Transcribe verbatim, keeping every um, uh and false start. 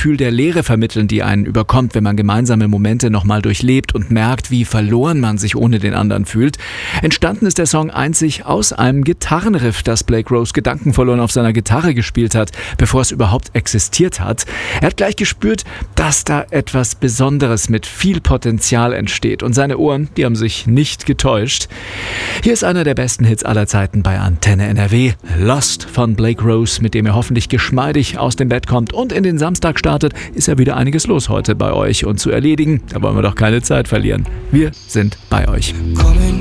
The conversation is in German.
Gefühl der Leere vermitteln, die einen überkommt, wenn man gemeinsame Momente nochmal durchlebt und merkt, wie verloren man sich ohne den anderen fühlt. Entstanden ist der Song einzig aus einem Gitarrenriff, das Blake Rose gedankenverloren auf seiner Gitarre gespielt hat, bevor es überhaupt existiert hat. Er hat gleich gespürt, dass da etwas Besonderes mit viel Potenzial entsteht und seine Ohren, die haben sich nicht getäuscht. Hier ist einer der besten Hits aller Zeiten bei Antenne N R W, Lost von Blake Rose, mit dem ihr hoffentlich geschmeidig aus dem Bett kommt und in den Samstag startet. Ist ja wieder einiges los heute bei euch und zu erledigen. Da wollen wir doch keine Zeit verlieren. Wir sind bei euch. Coming